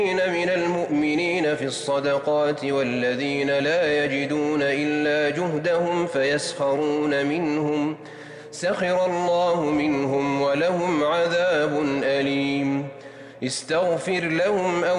من المؤمنين في الصدقات والذين لا يجدون إلا جهدهم فيسخرون منهم سخر الله منهم ولهم عذاب أليم استغفر لهم أو